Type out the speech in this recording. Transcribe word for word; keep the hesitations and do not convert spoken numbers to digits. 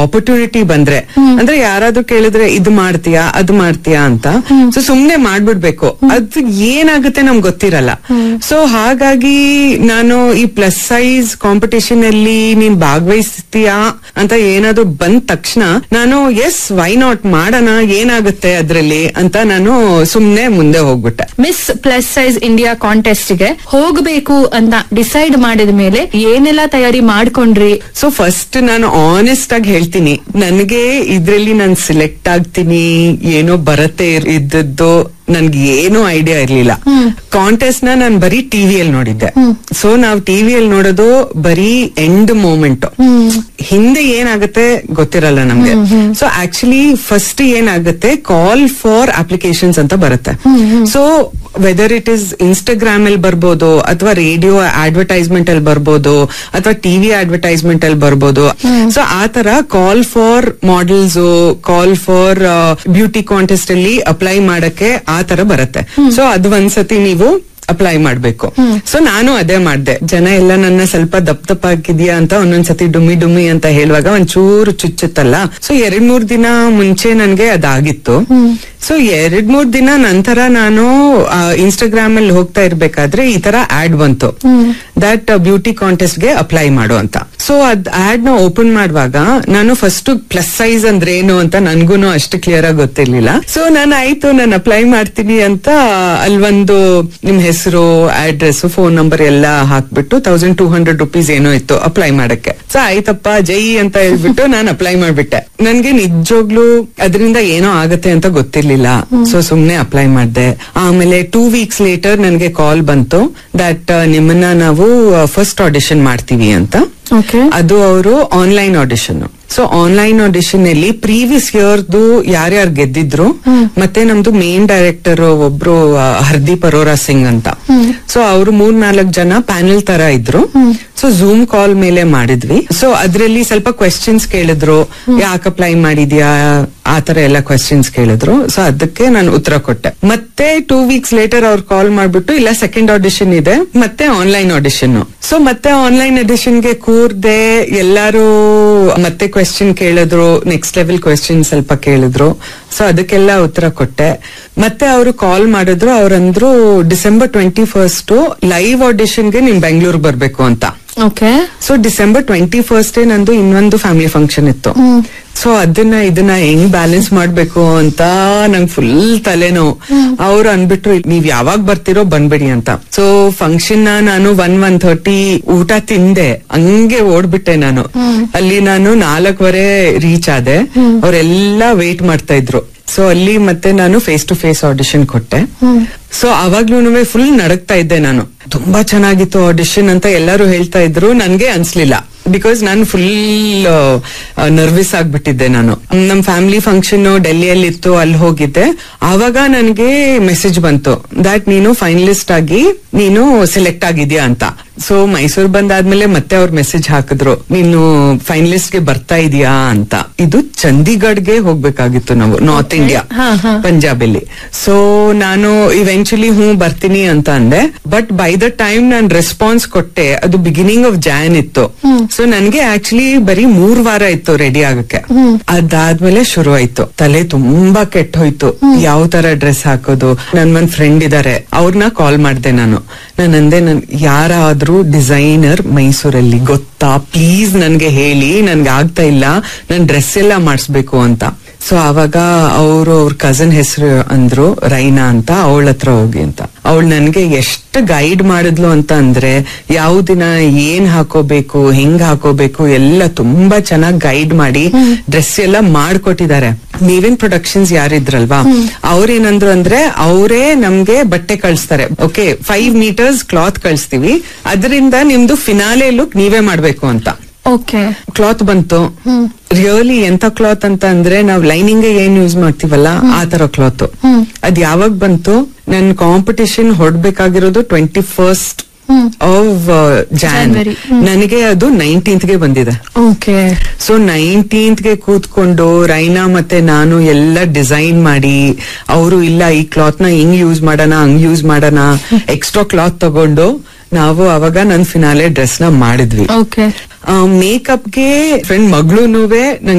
Opportunity ಬಂದ್ರೆ, ಅಂದ್ರೆ ಯಾರಾದ್ರೂ ಕೇಳಿದ್ರೆ ಇದು ಮಾಡ್ತೀಯಾ ಅದು ಮಾಡ್ತೀಯಾ ಅಂತ, ಸೊ ಸುಮ್ನೆ ಮಾಡ್ಬಿಡ್ಬೇಕು. ಅದು ಏನಾಗುತ್ತೆ ನಮ್ಗೆ ಗೊತ್ತಿರಲ್ಲ. ಸೊ ಹಾಗಾಗಿ ನಾನು ಈ ಪ್ಲಸ್ ಸೈಜ್ ಕಾಂಪಿಟೇಷನ್ ಅಲ್ಲಿ ನೀನ್ ಭಾಗವಹಿಸ್ತೀಯಾ ಅಂತ ಏನಾದ್ರು ಬಂದ ತಕ್ಷಣ ನಾನು ಎಸ್ ವೈ ನಾಟ್ ಮಾಡೋಣ, ಏನಾಗುತ್ತೆ ಅದ್ರಲ್ಲಿ ಅಂತ ನಾನು ಸುಮ್ನೆ ಮುಂದೆ ಹೋಗ್ಬಿಟ್ಟೆ. Miss plus size India contest ಗೆ ಹೋಗ್ಬೇಕು ಅಂತ ಡಿಸೈಡ್ ಮಾಡಿದ ಮೇಲೆ ಏನೆಲ್ಲ ತಯಾರಿ ಮಾಡ್ಕೊಂಡ್ರಿ? ಸೊ ಫಸ್ಟ್ ನಾನು ಆನೆಸ್ಟ್ ಆಗಿ ಹೇಳ್ತೀನಿ, ನನಗೆ ಇದ್ರಲ್ಲಿ ನಾನು ಸಿಲೆಕ್ಟ್ ಆಗ್ತೀನಿ ಏನೋ ಬರತ್ತೆ ಇದ್ದದ್ದು ನನ್ಗೆ ಏನೂ ಐಡಿಯಾ ಇರ್ಲಿಲ್ಲ. ಕಾಂಟೆಸ್ಟ್ ನ ನಾನು ಬರೀ ಟಿವಿಯಲ್ಲಿ ನೋಡಿದ್ದೆ. ಸೊ ನಾವ್ ಟಿವಿಯಲ್ಲಿ ನೋಡೋದು ಬರೀ ಎಂಡ್ ಮೂಮೆಂಟ್, ಹಿಂದೆ ಏನಾಗುತ್ತೆ ಗೊತ್ತಿರಲ್ಲ ನಮ್ಗೆ. ಸೊ ಆಕ್ಚುಲಿ ಫಸ್ಟ್ ಏನಾಗುತ್ತೆ, ಕಾಲ್ ಫಾರ್ ಅಪ್ಲಿಕೇಶನ್ಸ್ ಅಂತ ಬರುತ್ತೆ. So whether it is Instagram ಅಲ್ಲಿ ಬರ್ಬೋದು, ಅಥವಾ ರೇಡಿಯೋ ಅಡ್ವರ್ಟೈಸ್ಮೆಂಟ್ ಅಲ್ಲಿ ಬರ್ಬೋದು, ಅಥವಾ ಟಿವಿ ಅಡ್ವರ್ಟೈಸ್ಮೆಂಟ್ ಅಲ್ಲಿ ಬರ್ಬೋದು. ಸೊ ಆ ತರ call for models, call for beauty contest ಅಲ್ಲಿ ಅಪ್ಲೈ ಮಾಡಕ್ಕೆ ಆ ತರ ಬರುತ್ತೆ. ಸೊ ಅದು ಒಂದ್ಸತಿ ನೀವು ಅಪ್ಲೈ ಮಾಡ್ಬೇಕು. ಸೊ ನಾನು ಅದೇ ಮಾಡ್ದೆ. ಜನ ಎಲ್ಲ ನನ್ನ ಸ್ವಲ್ಪ ದಪ್ಪ ದಪ್ಪ ಹಾಕಿದ್ಯಾ ಅಂತ ಒಂದೊಂದ್ಸತಿ ಡುಮ್ಮಿ ಡುಮ್ಮಿ ಅಂತ ಹೇಳುವಾಗ ಒಂಚೂರು ಚುಚ್ಚುತ್ತಲ್ಲ. ಸೊ ಎರಡ್ ಮೂರ್ ದಿನ ಮುಂಚೆ ನನ್ಗೆ ಅದಾಗಿತ್ತು. ಸೊ ಎರಡ್ ಮೂರ್ ದಿನ ನಂತರ ನಾನು ಇನ್ಸ್ಟಾಗ್ರಾಮ್ ಅಲ್ಲಿ ಹೋಗ್ತಾ ಇರ್ಬೇಕಾದ್ರೆ ಈ ತರ ಆಡ್ ಬಂತು, ದಟ್ ಬ್ಯೂಟಿ ಕಾಂಟೆಸ್ಟ್ ಗೆ ಅಪ್ಲೈ ಮಾಡು ಅಂತ. ಸೊ ಅದ್ ಆಡ್ ನ ಓಪನ್ ಮಾಡುವಾಗ ನಾನು ಫಸ್ಟ್ ಪ್ಲಸ್ ಸೈಜ್ ಅಂದ್ರೆ ಏನು ಅಂತ ನನ್ಗೂನು ಅಷ್ಟು ಕ್ಲಿಯರ್ ಆಗಿ ಗೊತ್ತಿರ್ಲಿಲ್ಲ. ಸೊ ನಾನು ಆಯ್ತು ನಾನು ಅಪ್ಲೈ ಮಾಡ್ತೀನಿ ಅಂತ ಅಲ್ವೊಂದು ನಿಮ್ ಹೆಸರು, ಅಡ್ರೆಸ್, ಫೋನ್ ನಂಬರ್ ಎಲ್ಲ ಹಾಕ್ಬಿಟ್ಟು ತೌಸಂಡ್ ಟೂ ಹಂಡ್ರೆಡ್ ರುಪೀಸ್ ಏನೋ ಇತ್ತು ಅಪ್ಲೈ ಮಾಡಕ್ಕೆ. ಸೊ ಆಯ್ತಪ್ಪ ಜೈ ಅಂತ ಹೇಳ್ಬಿಟ್ಟು ನಾನು ಅಪ್ಲೈ ಮಾಡ್ಬಿಟ್ಟೆ. ನನ್ಗೆ ನಿಜವಾಗ್ಲೂ ಅದರಿಂದ ಏನೋ ಆಗತ್ತೆ ಅಂತ ಗೊತ್ತಿರ್ಲಿಲ್ಲ. ಸೊ ಸುಮ್ನೆ ಅಪ್ಲೈ ಮಾಡ್ದೆ. ಆಮೇಲೆ ಟೂ ವೀಕ್ಸ್ ಲೇಟರ್ ನನ್ಗೆ ಕಾಲ್ ಬಂತು ದಟ್ ನಿಮ್ಮನ್ನ ನಾವು ಫಸ್ಟ್ ಆಡಿಷನ್ ಮಾಡ್ತೀವಿ ಅಂತ. ಅದು ಅವರು online audition. So online audition ಅಲ್ಲಿ ಪ್ರೀವಿಯಸ್ ಇಯರ್ದು ಯಾರ್ಯಾರು ಗೆದ್ದಿದ್ರು, ಮತ್ತೆ ನಮ್ದು ಮೇನ್ ಡೈರೆಕ್ಟರ್ ಒಬ್ರು ಹರ್ದೀಪ್ ಅರೋರಾ ಸಿಂಗ್ ಅಂತ. ಸೊ ಅವರು ಮೂರ್ ನಾಲ್ಕು ಜನ ಪ್ಯಾನೆಲ್ ತರ ಇದ್ರು. ಸೊ ಝೂಮ್ ಕಾಲ್ ಮೇಲೆ ಮಾಡಿದ್ವಿ. ಸೊ ಅದ್ರಲ್ಲಿ ಸ್ವಲ್ಪ ಕ್ವೆಶ್ಚನ್ಸ್ ಕೇಳಿದ್ರು, ಯಾಕೆ ಅಪ್ಲೈ ಮಾಡಿದ್ಯಾ ಆತರ ಎಲ್ಲ ಕ್ವೆಶ್ಚನ್ಸ್ ಕೇಳಿದ್ರು. ಸೊ ಅದಕ್ಕೆ ನಾನು ಉತ್ತರ ಕೊಟ್ಟೆ. ಮತ್ತೆ ಟೂ ವೀಕ್ಸ್ ಲೇಟರ್ ಅವ್ರು ಕಾಲ್ ಮಾಡ್ಬಿಟ್ಟು ಇಲ್ಲ ಸೆಕೆಂಡ್ ಆಡಿಷನ್ ಇದೆ, ಮತ್ತೆ ಆನ್ಲೈನ್ ಆಡಿಷನ್. ಸೊ ಮತ್ತೆ ಆನ್ಲೈನ್ ಆಡಿಷನ್ ಗೆ ಕೂರ್ದೆ, ಎಲ್ಲಾರು ಮತ್ತೆ ಕ್ವೆಶ್ಚನ್ ಕೇಳಿದ್ರು, ನೆಕ್ಸ್ಟ್ ಲೆವೆಲ್ ಕ್ವೆಶ್ಚನ್ ಸ್ವಲ್ಪ ಕೇಳಿದ್ರು. ಸೊ ಅದಕ್ಕೆಲ್ಲ ಉತ್ತರ ಕೊಟ್ಟೆ. ಮತ್ತೆ ಅವರು ಕಾಲ್ ಮಾಡಿದ್ರು, ಅವ್ರಂದ್ರು December twenty first live audition ಗೆ ನಿಮ್ ಬೆಂಗಳೂರು ಬರ್ಬೇಕು ಅಂತ. ಸೊ ಡಿಸೆಂಬರ್ ಟ್ವೆಂಟಿ ಫಸ್ಟ್ ನಂದು ಇನ್ನೊಂದು ಫ್ಯಾಮಿಲಿ ಫಂಕ್ಷನ್ ಇತ್ತು. ಸೊ ಅದನ್ನ ಇದನ್ನ ಹೆಂಗ್ ಬ್ಯಾಲೆನ್ಸ್ ಮಾಡ್ಬೇಕು ಅಂತ ನಂಗೆ ಫುಲ್ ತಲೆನೋವು. ಅವ್ರು ಅನ್ಬಿಟ್ರು ನೀವ್ ಯಾವಾಗ ಬರ್ತಿರೋ ಬಂದ್ಬಿಡಿ ಅಂತ. ಸೊ ಫಂಕ್ಷನ್ ನಾನು ಒನ್ ಒನ್ ಥರ್ಟಿ ಊಟ ತಿಂದೆ, ಹಂಗೆ ಓಡ್ಬಿಟ್ಟೆ ನಾನು. ಅಲ್ಲಿ ನಾನು ನಾಲ್ಕುವರೆ ರೀಚ್ ಆದೆ, ಅವರೆಲ್ಲಾ ವೇಟ್ ಮಾಡ್ತಾ ಇದ್ರು. ಸೊ ಅಲ್ಲಿ ಮತ್ತೆ ನಾನು ಫೇಸ್ ಟು ಫೇಸ್ ಆಡಿಷನ್ ಕೊಟ್ಟೆ. ಸೊ ಅವಾಗ್ಲೂ ಫುಲ್ ನಡಕ್ತಾ ಇದ್ದೆ ನಾನು. ತುಂಬಾ ಚೆನ್ನಾಗಿತ್ತು ಆಡಿಷನ್ ಅಂತ ಎಲ್ಲರೂ ಹೇಳ್ತಾ ಇದ್ರು, ನನ್ಗೆ ಅನ್ಸ್ಲಿಲ್ಲ. ಬಿಕಾಸ್ ನಾನು ಫುಲ್ ನರ್ವಸ್ ಆಗ್ಬಿಟ್ಟಿದ್ದೆ. ನಾನು ನಮ್ ಫ್ಯಾಮಿಲಿ ಫಂಕ್ಷನ್ ಡೆಲ್ಲಿಯಲ್ಲಿ ಇತ್ತು, ಅಲ್ಲಿ ಹೋಗಿದ್ದೆ. ಆವಾಗ ನನ್ಗೆ ಮೆಸೇಜ್ ಬಂತು ದಟ್ ನೀನು ಫೈನಲಿಸ್ಟ್ ಆಗಿ ನೀನು ಸೆಲೆಕ್ಟ್ ಆಗಿದ್ಯಾ ಅಂತ. ಸೊ ಮೈಸೂರು ಬಂದಾದ್ಮೇಲೆ ಮತ್ತೆ ಅವ್ರ ಮೆಸೇಜ್ ಹಾಕಿದ್ರು, ನೀನು ಫೈನಲಿಸ್ಟ್ ಗೆ ಬರ್ತಾ ಇದೀಯಾ ಅಂತ. ಇದು ಚಂಡೀಗಢ್ಗೆ ಹೋಗ್ಬೇಕಾಗಿತ್ತು ನಾವು, ನಾರ್ತ್ ಇಂಡಿಯಾ, ಪಂಜಾಬಲ್ಲಿ. ಸೊ ನಾನು ಇವೆಂಚುಲಿ ಹ್ಞೂ ಬರ್ತೀನಿ ಅಂತ ಅಂದೆ. ಬಟ್ ಬೈ ದ ಟೈಮ್ ನಾನು ರೆಸ್ಪಾನ್ಸ್ ಕೊಟ್ಟೆ, ಅದು ಬಿಗಿನಿಂಗ್ ಆಫ್ ಜಾನ್ ಇತ್ತು. ಸೊ ನನ್ಗೆ ಆಕ್ಚುಲಿ ಬರೀ ಮೂರ್ ವಾರ ಇತ್ತು ರೆಡಿ ಆಗಕ್ಕೆ. ಅದಾದ್ಮೇಲೆ ಶುರು ಆಯ್ತು. ತಲೆ ತುಂಬಾ ಕೆಟ್ಟ ಹೋಯ್ತು, ಯಾವ ತರ ಡ್ರೆಸ್ ಹಾಕೋದು. ನನ್ ಒಂದ್ ಫ್ರೆಂಡ್ ಇದಾರೆ, ಅವ್ರನ್ನ ಕಾಲ್ ಮಾಡ್ದೆ ನಾನು. ನಾನು ಅಂದೆ, ನನ್ ಯಾರಾದ್ರೂ ಡಿಸೈನರ್ ಮೈಸೂರಲ್ಲಿ ಗೊತ್ತಾ, ಪ್ಲೀಸ್ ನನ್ಗೆ ಹೇಳಿ, ನನ್ಗೆ ಆಗ್ತಾ ಇಲ್ಲ, ನನ್ ಡ್ರೆಸ್ ಎಲ್ಲ ಮಾಡಿಸ್ಬೇಕು ಅಂತ. ಸೊ ಅವಾಗ ಅವರು ಅವ್ರ ಕಸನ್ ಹೆಸರು ಅಂದ್ರು ರೈನಾ ಅಂತ, ಅವಳ ಹತ್ರ ಹೋಗಿ ಅಂತ. ಅವಳು ನನ್ಗೆ ಎಷ್ಟು ಗೈಡ್ ಮಾಡಿದ್ಲು ಅಂತ ಅಂದ್ರೆ, ಯಾವ ದಿನ ಏನ್ ಹಾಕೋಬೇಕು, ಹೆಂಗ್ ಹಾಕೋಬೇಕು ಎಲ್ಲ ತುಂಬಾ ಚೆನ್ನಾಗಿ ಗೈಡ್ ಮಾಡಿ ಡ್ರೆಸ್ ಎಲ್ಲ ಮಾಡ್ಕೊಟ್ಟಿದ್ದಾರೆ. ನೀವಿನ್ ಪ್ರೊಡಕ್ಷನ್ಸ್ ಯಾರಿದ್ರಲ್ವಾ, ಅವ್ರೇನಂದ್ರು ಅಂದ್ರೆ ಅವರೇ ನಮ್ಗೆ ಬಟ್ಟೆ ಕಳಿಸ್ತಾರೆ. ಓಕೆ, ಫೈವ್ ಮೀಟರ್ಸ್ ಕ್ಲಾತ್ ಕಳಿಸ್ತೀವಿ, ಅದರಿಂದ ನಿಮ್ದು ಫಿನಾಲೆ ಲುಕ್ ನೀವೇ ಮಾಡ್ಬೇಕು ಅಂತ. ಓಕೆ, ಕ್ಲಾತ್ ಬಂತು. ರಿಯಲಿ ಎಂತ ಕ್ಲಾತ್ ಅಂತ ಅಂದ್ರೆ, ನಾವ್ ಲೈನಿಂಗ್ ಏನ್ ಯೂಸ್ ಮಾಡ್ತೀವಲ್ಲ ಆ ತರ ಕ್ಲಾತ್. ಅದ್ ಯಾವಾಗ ಬಂತು, ನನ್ competition ಹೊಡ್ಬೇಕಾಗಿರೋದು twenty first of John, ನನಗೆ ಅದು ನೈನ್ಟೀನ್ತ್ ಗೆ ಬಂದಿದೆ. ಓಕೆ, ಸೊ ನೈನ್ಟೀನ್ತ್ ಗೆ ಕೂತ್ಕೊಂಡು ರೈನಾ ಮತ್ತೆ ನಾನು ಎಲ್ಲ ಡಿಸೈನ್ ಮಾಡಿ, ಅವರು ಇಲ್ಲ ಈ ಕ್ಲಾತ್ ನ ಹಿಂಗ್ ಯೂಸ್ ಮಾಡೋಣ, ಹಂಗ್ ಯೂಸ್ ಮಾಡೋಣ, ಎಕ್ಸ್ಟ್ರಾ ಕ್ಲಾತ್ ತಗೊಂಡು ನಾವು ಅವಾಗ ನನ್ ಫಿನಾಲೆ ಡ್ರೆಸ್ ನ ಮಾಡಿದ್ವಿ. ಓಕೆ, ಮೇಕಪ್ ಗೆ ಫ್ರೆಂಡ್ ಮಗಳೂನುವೆ